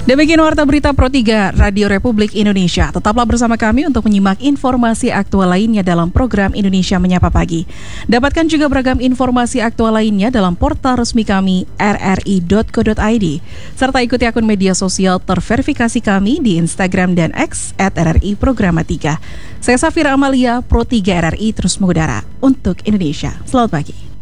Demikian Warta Berita Pro 3 Radio Republik Indonesia. Tetaplah bersama kami untuk menyimak informasi aktual lainnya dalam program Indonesia Menyapa Pagi. Dapatkan juga beragam informasi aktual lainnya dalam portal resmi kami rri.co.id. Serta ikuti akun media sosial terverifikasi kami di Instagram dan X @RRI Programa 3. Saya Safira Amalia, Pro 3 RRI terus mengudara untuk Indonesia. Selamat pagi.